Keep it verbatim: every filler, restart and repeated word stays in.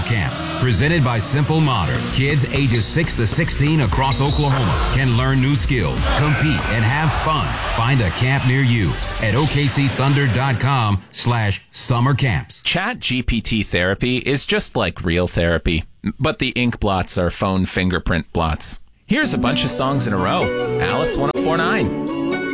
Camps, presented by Simple Modern. Kids ages six to sixteen across Oklahoma can learn new skills, compete, and have fun. Find a camp near you at okcthunder.com slash summer camps. Chat G P T therapy is just like real therapy, but the ink blots are phone fingerprint blots. Here's a bunch of songs in a row. Alice one oh four point nine.